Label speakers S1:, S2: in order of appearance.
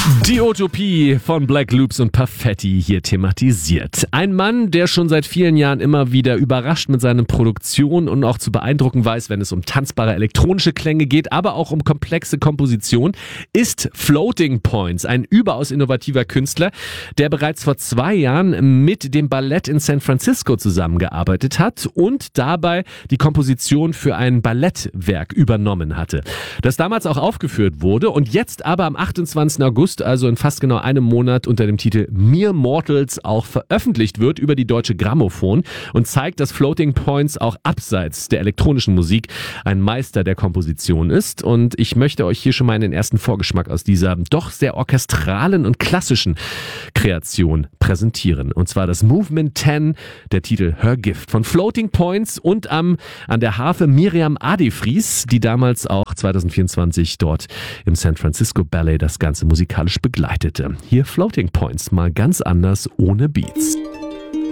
S1: Die Utopie von Black Loops und Perfetti hier thematisiert. Ein Mann, der schon seit vielen Jahren immer wieder überrascht mit seinen Produktionen und auch zu beeindrucken weiß, wenn es um tanzbare elektronische Klänge geht, aber auch um komplexe Komposition, ist Floating Points, ein überaus innovativer Künstler, der bereits vor 2 Jahren mit dem Ballett in San Francisco zusammengearbeitet hat und dabei die Komposition für ein Ballettwerk übernommen hatte, das damals auch aufgeführt wurde und jetzt aber am 28. August, also in fast genau einem Monat, unter dem Titel Mere Mortals auch veröffentlicht wird über die Deutsche Grammophon und zeigt, dass Floating Points auch abseits der elektronischen Musik ein Meister der Komposition ist. Und ich möchte euch hier schon mal einen ersten Vorgeschmack aus dieser doch sehr orchestralen und klassischen Kreation präsentieren. Und zwar das Movement 10, der Titel Her Gift von Floating Points und an der Harfe Miriam Adefries, die damals auch 2024 dort im San Francisco Ballet das Ganze musikalisch begleitete. Hier Floating Points, mal ganz anders ohne Beats.